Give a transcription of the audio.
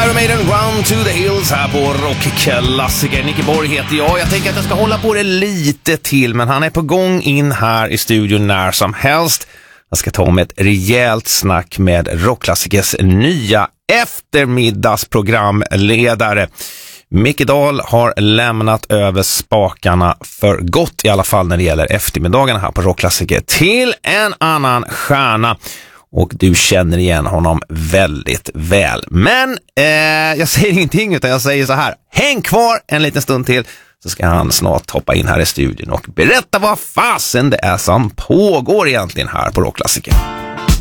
Iron Maiden, Run to the Hills här på Rockklassiker. Nicke Borg heter jag. Jag tänker att jag ska hålla på det lite till, men han är på gång in här i studion när som helst. Jag ska ta om ett rejält snack med Rockklassikers nya eftermiddagsprogramledare. Micke Dahl har lämnat över spakarna för gott, i alla fall när det gäller eftermiddagarna här på Rockklassiker, till en annan stjärna. Och du känner igen honom väldigt väl. Men jag säger ingenting, utan jag säger så här: häng kvar en liten stund till, så ska han snart hoppa in här i studion och berätta vad fasen det är som pågår egentligen här på Rockklassiker.